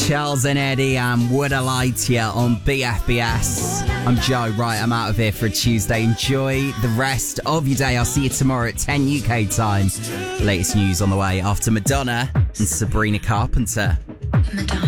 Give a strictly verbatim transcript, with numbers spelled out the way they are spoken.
Charles and Eddie and Would I Lie to You on B F B S. I'm Joe. Right, I'm out of here for a Tuesday. Enjoy the rest of your day. I'll see you tomorrow at ten U K time. Latest news on the way after Madonna and Sabrina Carpenter. Madonna.